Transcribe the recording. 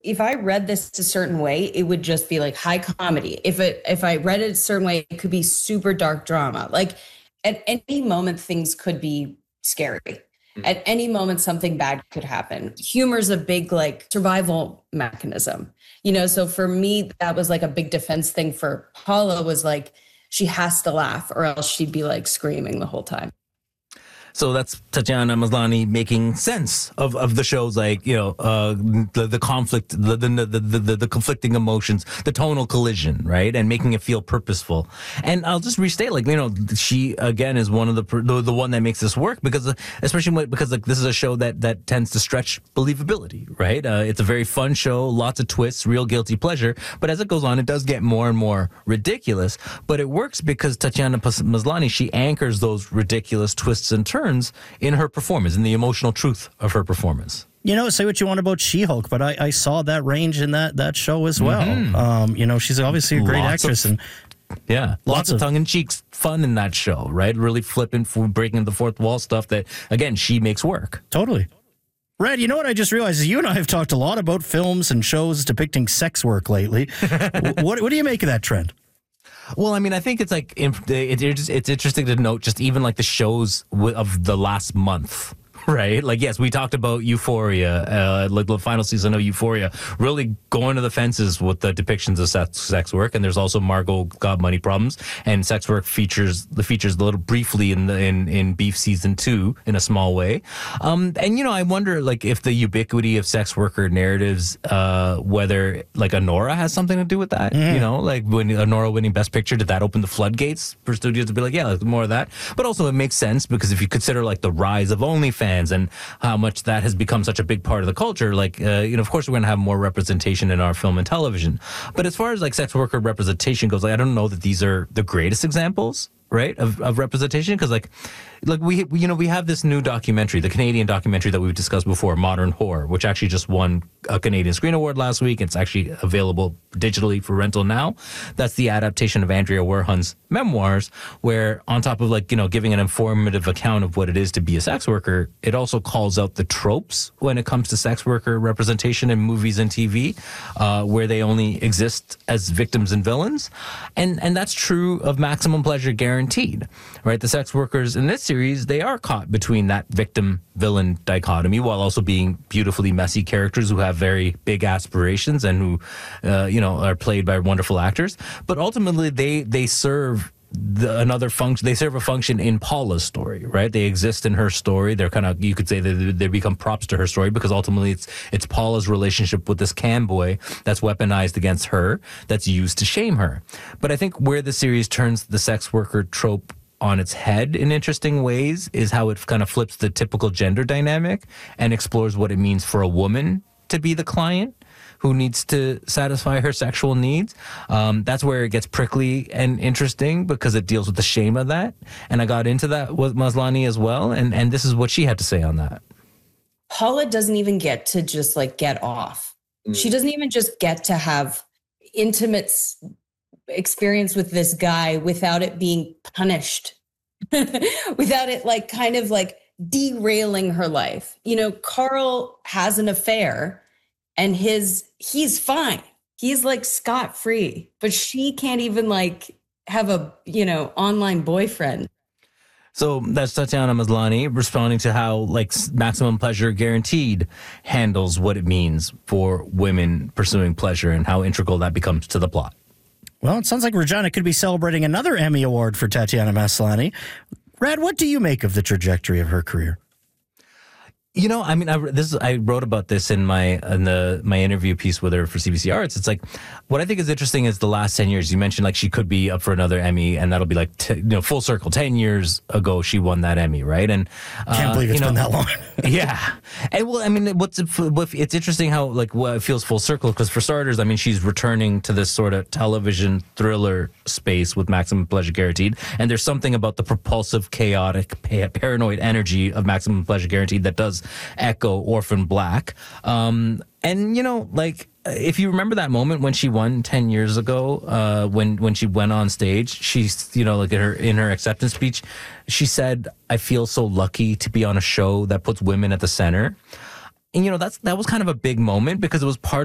if I read this a certain way, it would just be like high comedy. If I read it a certain way, it could be super dark drama. Like at any moment, things could be scary. At any moment, something bad could happen. Humor is a big like survival mechanism, So for me, that was like a big defense thing for Paula was like, she has to laugh or else she'd be like screaming the whole time. So that's Tatiana Maslany making sense of the shows, like, the conflict, the conflicting emotions, the tonal collision, right? And making it feel purposeful. And I'll just restate, she, again, is one of the one that makes this work because this is a show that tends to stretch believability, right? It's a very fun show, lots of twists, real guilty pleasure. But as it goes on, it does get more and more ridiculous. But it works because Tatiana Maslany, she anchors those ridiculous twists and turns in her performance, in the emotional truth of her performance. Say what you want about She-Hulk, but I saw that range in that show as well. Mm-hmm. She's obviously a great actress. Lots of tongue-in-cheek fun in that show, right? Really flipping, breaking the fourth wall stuff that, again, she makes work. Totally. Red, you know what I just realized is you and I have talked a lot about films and shows depicting sex work lately. What do you make of that trend? Well, I mean, I think it's like it's interesting to note just even like the shows of the last month. Right? Like, yes, we talked about Euphoria, like the final season of Euphoria, really going to the fences with the depictions of sex work. And there's also Margot Got Money Problems, and sex work features a little briefly in Beef season 2 in a small way. And I wonder like if the ubiquity of sex worker narratives, whether like Anora has something to do with that. Like when Anora winning Best Picture, did that open the floodgates for studios to be like, yeah, more of that? But also it makes sense because if you consider like the rise of OnlyFans and how much that has become such a big part of the culture, like, of course we're going to have more representation in our film and television. But as far as like sex worker representation goes, like, I don't know that these are the greatest examples, right, of representation, because like we have this new documentary, the Canadian documentary that we've discussed before, Modern Whore, which actually just won a Canadian Screen Award last week. It's actually available digitally for rental now. That's the adaptation of Andrea Werhun's memoirs, where on top of like, giving an informative account of what it is to be a sex worker, it also calls out the tropes when it comes to sex worker representation in movies and TV, where they only exist as victims and villains. And that's true of Maximum Pleasure Guaranteed, right? The sex workers in this series, they are caught between that victim-villain dichotomy while also being beautifully messy characters who have very big aspirations and who, are played by wonderful actors. But ultimately, they serve another function. They serve a function in Paula's story, right? They exist in her story. They're kind of, you could say they become props to her story because ultimately it's Paula's relationship with this cam boy that's weaponized against her, that's used to shame her. But I think where the series turns the sex worker trope on its head in interesting ways is how it kind of flips the typical gender dynamic and explores what it means for a woman to be the client who needs to satisfy her sexual needs. That's where it gets prickly and interesting because it deals with the shame of that. And I got into that with Maslany as well. And this is what she had to say on that. Paula doesn't even get to just like get off. She doesn't even just get to have intimate experience with this guy without it being punished, without it like kind of like derailing her life. Carl has an affair and he's fine. He's like scot-free, but she can't even like have a, online boyfriend. So that's Tatiana Maslany responding to how like Maximum Pleasure Guaranteed handles what it means for women pursuing pleasure and how integral that becomes to the plot. Well, it sounds like Regina could be celebrating another Emmy Award for Tatiana Maslany. Rad, what do you make of the trajectory of her career? I wrote about this in my interview piece with her for CBC Arts. It's like, what I think is interesting is the last 10 years. You mentioned like she could be up for another Emmy, and that'll be like full circle. 10 years ago, she won that Emmy, right? And can't believe it's been that long. Yeah, and well, I mean, it's interesting how like it feels full circle because for starters, I mean, she's returning to this sort of television thriller space with Maximum Pleasure Guaranteed, and there's something about the propulsive, chaotic, paranoid energy of Maximum Pleasure Guaranteed that does echo Orphan Black. And like if you remember that moment when she won 10 years ago, when she went on stage, she's like in her acceptance speech, she said, "I feel so lucky to be on a show that puts women at the center." And that was kind of a big moment because it was part